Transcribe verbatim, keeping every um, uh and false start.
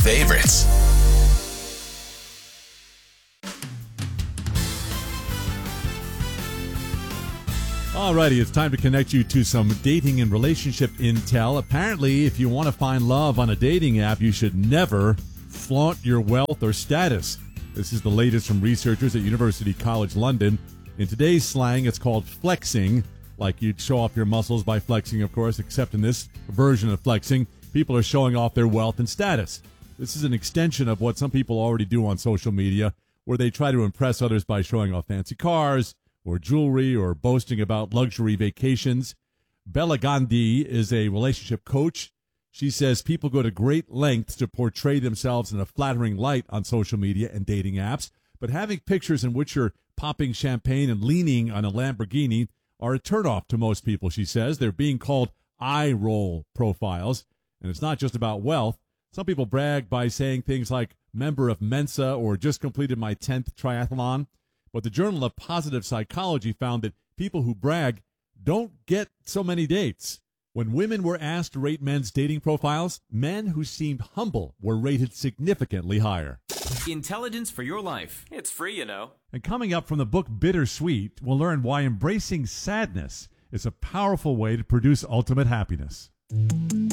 favorites. Alrighty, it's time to connect you to some dating and relationship intel. Apparently, if you want to find love on a dating app, you should never flaunt your wealth or status. This is the latest from researchers at University College London. In today's slang, it's called flexing, like you'd show off your muscles by flexing, of course, except in this version of flexing, people are showing off their wealth and status. This is an extension of what some people already do on social media, where they try to impress others by showing off fancy cars, or jewelry, or boasting about luxury vacations. Bella Gandhi is a relationship coach. She says people go to great lengths to portray themselves in a flattering light on social media and dating apps, but having pictures in which you're popping champagne and leaning on a Lamborghini are a turnoff to most people, she says. They're being called eye roll profiles, and it's not just about wealth. Some people brag by saying things like member of Mensa or just completed my tenth triathlon. But the Journal of Positive Psychology found that people who brag don't get so many dates. When women were asked to rate men's dating profiles, men who seemed humble were rated significantly higher. Intelligence for your life. It's free, you know. And coming up from the book Bittersweet, we'll learn why embracing sadness is a powerful way to produce ultimate happiness.